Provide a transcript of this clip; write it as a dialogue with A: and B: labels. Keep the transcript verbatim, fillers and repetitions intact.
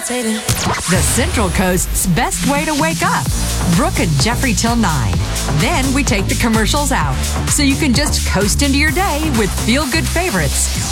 A: The Central Coast's best way to wake up. Brooke and Jeffrey till nine. Then we take the commercials out, so you can just coast into your day with feel-good favorites